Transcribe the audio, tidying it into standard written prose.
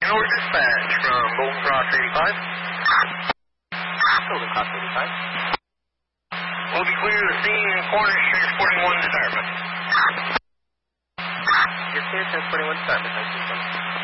North Dispatch from Golden Cross 85. Golden Cross 85. We'll be clear to the scene, corner transporting one to Dartmouth. You're clear transporting one to Dartmouth, 1920.